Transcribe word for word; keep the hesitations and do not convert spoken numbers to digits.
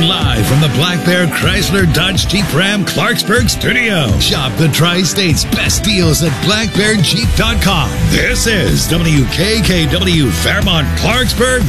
live from the Black Bear Chrysler Dodge Jeep Ram Clarksburg studio. Shop the Tri-State's best deals at black bear jeep dot com. This is W K K W Fairmont Clarksburg